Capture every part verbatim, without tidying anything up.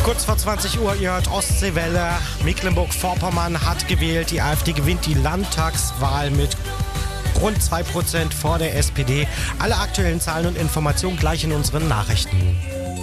Kurz vor zwanzig Uhr, ihr hört Ostseewelle. Mecklenburg-Vorpommern hat gewählt. Die AfD gewinnt die Landtagswahl mit rund zwei Prozent vor der S P D. Alle aktuellen Zahlen und Informationen gleich in unseren Nachrichten.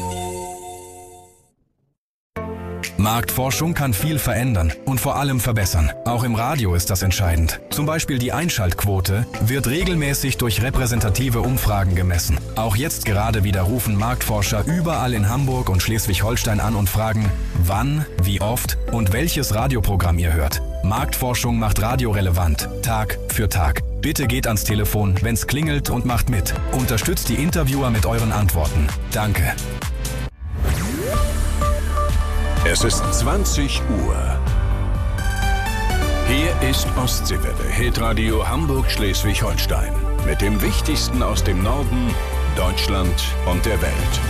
Marktforschung kann viel verändern und vor allem verbessern. Auch im Radio ist das entscheidend. Zum Beispiel die Einschaltquote wird regelmäßig durch repräsentative Umfragen gemessen. Auch jetzt gerade wieder rufen Marktforscher überall in Hamburg und Schleswig-Holstein an und fragen, wann, wie oft und welches Radioprogramm ihr hört. Marktforschung macht Radio relevant, Tag für Tag. Bitte geht ans Telefon, wenn's klingelt, und macht mit. Unterstützt die Interviewer mit euren Antworten. Danke. Es ist zwanzig Uhr. Hier ist Ostseewelle, Hitradio Hamburg-Schleswig-Holstein. Mit dem Wichtigsten aus dem Norden, Deutschland und der Welt.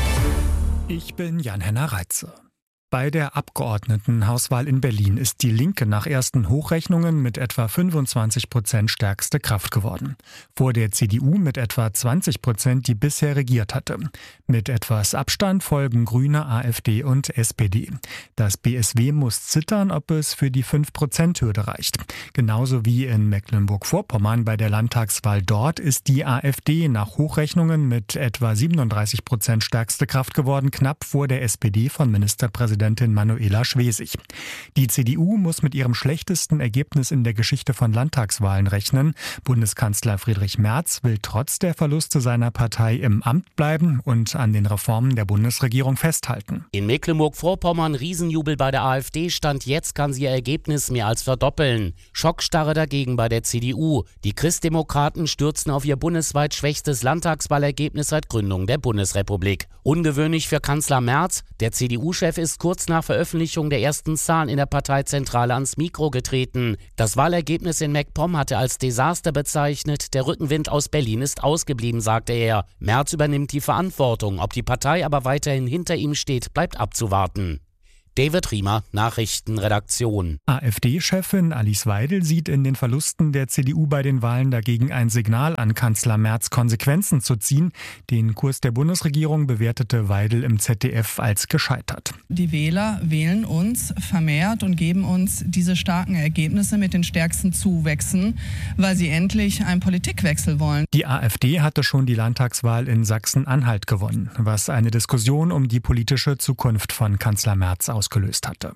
Ich bin Jan-Henner Reitze. Bei der Abgeordnetenhauswahl in Berlin ist die Linke nach ersten Hochrechnungen mit etwa fünfundzwanzig Prozent stärkste Kraft geworden. Vor der C D U mit etwa zwanzig Prozent, die bisher regiert hatte. Mit etwas Abstand folgen Grüne, AfD und S P D. Das B S W muss zittern, ob es für die fünf Prozent Hürde reicht. Genauso wie in Mecklenburg-Vorpommern bei der Landtagswahl dort ist die AfD nach Hochrechnungen mit etwa siebenunddreißig Prozent stärkste Kraft geworden, knapp vor der S P D von Ministerpräsidentin Manuela Schwesig. Die C D U muss mit ihrem schlechtesten Ergebnis in der Geschichte von Landtagswahlen rechnen. Bundeskanzler Friedrich Merz will trotz der Verluste seiner Partei im Amt bleiben und an den Reformen der Bundesregierung festhalten. In Mecklenburg-Vorpommern Riesenjubel bei der AfD. Stand jetzt kann sie ihr Ergebnis mehr als verdoppeln. Schockstarre dagegen bei der C D U. Die Christdemokraten stürzen auf ihr bundesweit schwächstes Landtagswahlergebnis seit Gründung der Bundesrepublik. Ungewöhnlich für Kanzler Merz. Der C D U-Chef ist kurz nach Veröffentlichung der ersten Zahlen in der Parteizentrale ans Mikro getreten. Das Wahlergebnis in MacPom hatte als Desaster bezeichnet. Der Rückenwind aus Berlin ist ausgeblieben, sagte er. Merz übernimmt die Verantwortung. Ob die Partei aber weiterhin hinter ihm steht, bleibt abzuwarten. David Riemer, Nachrichtenredaktion. AfD-Chefin Alice Weidel sieht in den Verlusten der C D U bei den Wahlen dagegen ein Signal an Kanzler Merz, Konsequenzen zu ziehen. Den Kurs der Bundesregierung bewertete Weidel im Z D F als gescheitert. Die Wähler wählen uns vermehrt und geben uns diese starken Ergebnisse mit den stärksten Zuwächsen, weil sie endlich einen Politikwechsel wollen. Die AfD hatte schon die Landtagswahl in Sachsen-Anhalt gewonnen, was eine Diskussion um die politische Zukunft von Kanzler Merz ausgelöst hatte.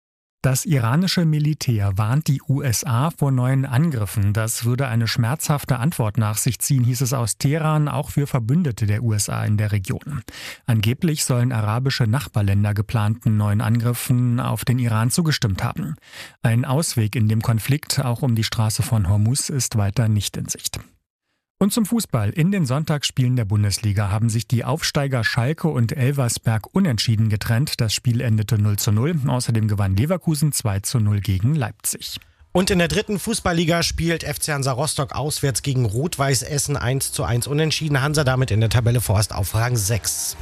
Das iranische Militär warnt die U S A vor neuen Angriffen. Das würde eine schmerzhafte Antwort nach sich ziehen, hieß es aus Teheran, auch für Verbündete der U S A in der Region. Angeblich sollen arabische Nachbarländer geplanten neuen Angriffen auf den Iran zugestimmt haben. Ein Ausweg in dem Konflikt, auch um die Straße von Hormuz, ist weiter nicht in Sicht. Und zum Fußball. In den Sonntagsspielen der Bundesliga haben sich die Aufsteiger Schalke und Elversberg unentschieden getrennt. Das Spiel endete null zu null. Außerdem gewann Leverkusen zwei zu null gegen Leipzig. Und in der dritten Fußballliga spielt F C Hansa Rostock auswärts gegen Rot-Weiß Essen eins zu eins unentschieden. Hansa damit in der Tabelle vorerst auf Rang sechs.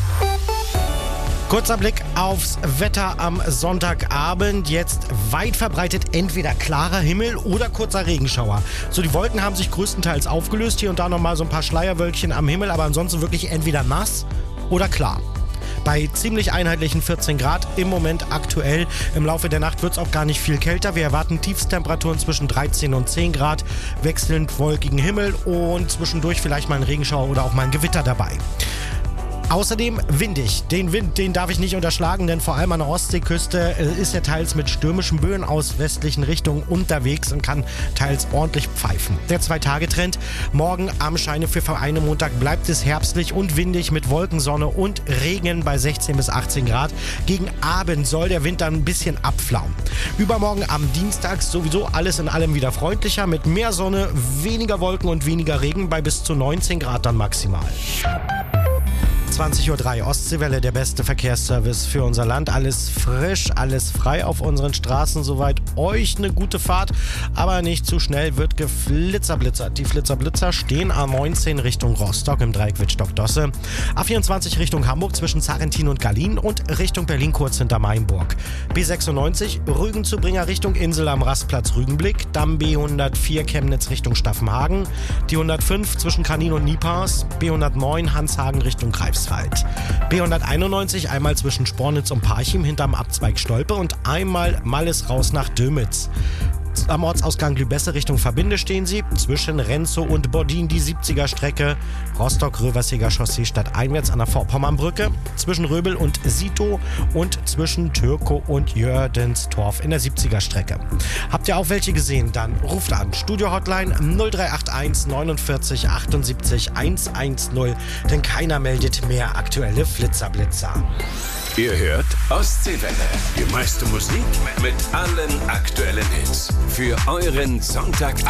Kurzer Blick aufs Wetter am Sonntagabend. Jetzt weit verbreitet entweder klarer Himmel oder kurzer Regenschauer. So, die Wolken haben sich größtenteils aufgelöst. Hier und da nochmal so ein paar Schleierwölkchen am Himmel, aber ansonsten wirklich entweder nass oder klar. Bei ziemlich einheitlichen vierzehn Grad im Moment aktuell. Im Laufe der Nacht wird es auch gar nicht viel kälter. Wir erwarten Tiefstemperaturen zwischen dreizehn und zehn Grad, wechselnd wolkigen Himmel und zwischendurch vielleicht mal ein Regenschauer oder auch mal ein Gewitter dabei. Außerdem windig. Den Wind, den darf ich nicht unterschlagen, denn vor allem an der Ostseeküste ist er teils mit stürmischen Böen aus westlichen Richtungen unterwegs und kann teils ordentlich pfeifen. Der Zwei-Tage-Trend. Morgen am Scheine für Vereine Montag bleibt es herbstlich und windig mit Wolkensonne und Regen bei sechzehn bis achtzehn Grad. Gegen Abend soll der Wind dann ein bisschen abflauen. Übermorgen am Dienstag sowieso alles in allem wieder freundlicher mit mehr Sonne, weniger Wolken und weniger Regen bei bis zu neunzehn Grad dann maximal. zwanzig Uhr drei, Ostseewelle, der beste Verkehrsservice für unser Land. Alles frisch, alles frei auf unseren Straßen. Soweit euch eine gute Fahrt, aber nicht zu schnell wird geflitzerblitzert. Die Flitzerblitzer stehen A neunzehn Richtung Rostock im Dreieck Wittstock-Dosse, A vierundzwanzig Richtung Hamburg zwischen Sarrentin und Gallien und Richtung Berlin kurz hinter Mainburg. B sechsundneunzig Rügen zu Bringer Richtung Insel am Rastplatz Rügenblick, dann B hundertvier Chemnitz Richtung Staffenhagen, die hundertfünf zwischen Kanin und Niepars, B hundertneun Hanshagen Richtung Greifswald. Greifswald. B hunderteinundneunzig einmal zwischen Spornitz und Parchim hinterm Abzweig Stolpe und einmal Malles raus nach Dömitz. Am Ortsausgang Lübesse Richtung Verbinde stehen sie. Zwischen Renzow und Bordin die siebziger-Strecke. Rostock-Röverseger Chaussee stadteinwärts an der Vorpommernbrücke. Zwischen Röbel und Sito und zwischen Türkow und Jördenstorf in der siebziger-Strecke. Habt ihr auch welche gesehen? Dann ruft an. Studio-Hotline null drei acht eins neunundvierzig achtundsiebzig hundertzehn, denn keiner meldet mehr aktuelle Flitzerblitzer. Ihr hört Ostseewelle. Die meiste Musik mit allen aktuellen Hits. Für euren Sonntag.